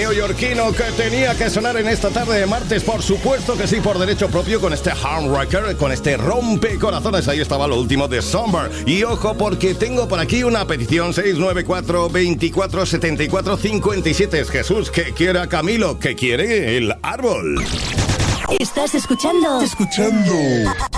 neoyorquino que tenía que sonar en esta tarde de martes, por supuesto que sí, por derecho propio, con este Heartbreaker, con este rompecorazones. Ahí estaba lo último de Somber. Y ojo, porque tengo por aquí una petición: 694-2474-57. Es Jesús que quiere a Camilo, que quiere el árbol. Estás escuchando